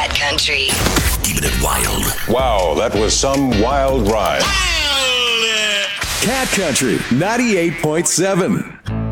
Cat Country. Keeping it wild. Wow, that was some wild ride. Cat Country 98.7.